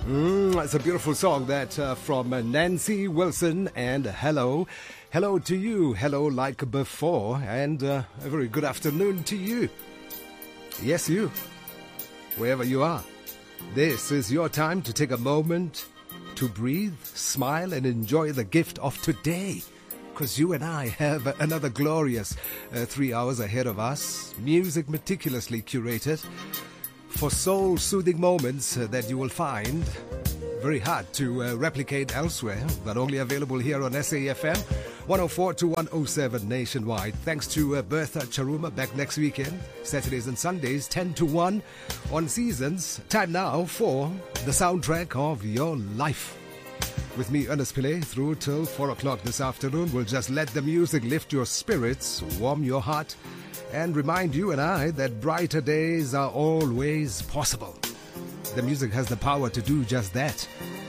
It's a beautiful song that from Nancy Wilson, and hello. Hello to you. Hello like before, and a very good afternoon to you. Yes, you. Wherever you are. This is your time to take a moment to breathe, smile, and enjoy the gift of today. Because you and I have another glorious 3 hours ahead of us. Music meticulously curated for soul-soothing moments that you will find very hard to replicate elsewhere, but only available here on SAFM 104 to 107 nationwide. Thanks to Bertha Charuma, back next weekend, Saturdays and Sundays, 10 to 1 on Seasons. Time now for the soundtrack of your life. With me, Ernest Pillay, through till 4 o'clock this afternoon. We'll just let the music lift your spirits, warm your heart, and remind you and I that brighter days are always possible. The music has the power to do just that.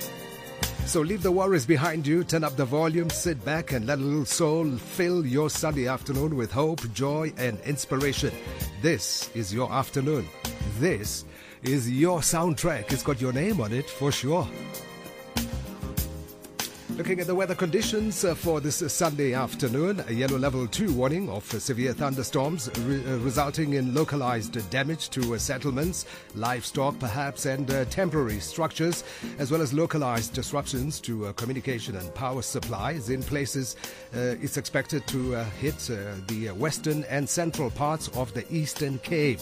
So leave the worries behind you, turn up the volume, sit back and let a little soul fill your Sunday afternoon with hope, joy and inspiration. This is your afternoon. This is your soundtrack. It's got your name on it for sure. Looking at the weather conditions for this Sunday afternoon, a yellow level 2 warning of severe thunderstorms resulting in localized damage to settlements, livestock perhaps, and temporary structures, as well as localized disruptions to communication and power supplies in places. It's expected to hit the western and central parts of the Eastern Cape.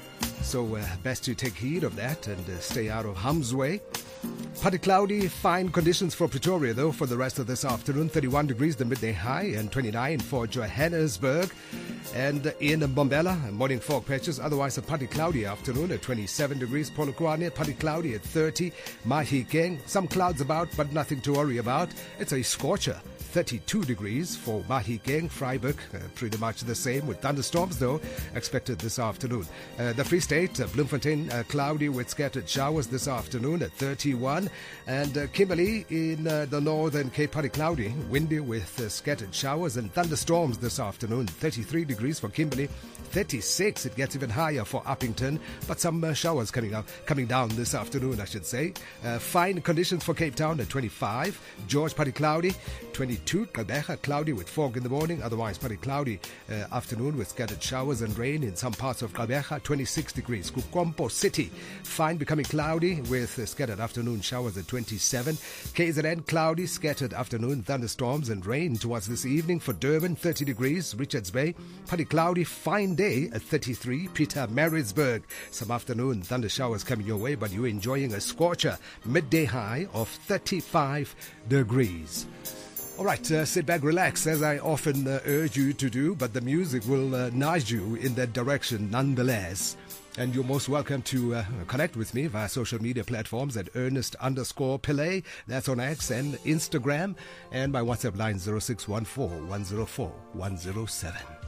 So best to take heed of that and stay out of harm's way. Partly cloudy, fine conditions for Pretoria though for the rest of this afternoon. 31 degrees the midday high and 29 for Johannesburg. And in Mbombela, morning fog patches. Otherwise a partly cloudy afternoon at 27 degrees. Polokwane, partly cloudy at 30. Mahikeng, some clouds about but nothing to worry about. It's a scorcher. 32 degrees for Mahikeng, Freiburg, pretty much the same with thunderstorms though expected this afternoon. The Free State, Bloemfontein, cloudy with scattered showers this afternoon at 31, and Kimberley in the Northern Cape, partly cloudy, windy with scattered showers and thunderstorms this afternoon. 33 degrees for Kimberley, 36, it gets even higher for Uppington, but some showers coming down this afternoon, I should say. Fine conditions for Cape Town at 25, George partly cloudy, 22, Gqeberha cloudy with fog in the morning, otherwise partly cloudy afternoon with scattered showers and rain in some parts of Gqeberha. 26 degrees. Kukompo City, fine becoming cloudy with scattered afternoon showers at 27. KZN cloudy, scattered afternoon thunderstorms and rain towards this evening. For Durban, 30 degrees. Richards Bay, partly cloudy, fine day at 33. Peter Maritzburg, some afternoon thunder showers coming your way, but you're enjoying a scorcher. Midday high of 35 degrees. All right, sit back, relax, as I often urge you to do, but the music will nudge you in that direction nonetheless. And you're most welcome to connect with me via social media platforms at Ernest_Pillay. That's on X and Instagram. And my WhatsApp line 0614 104 107.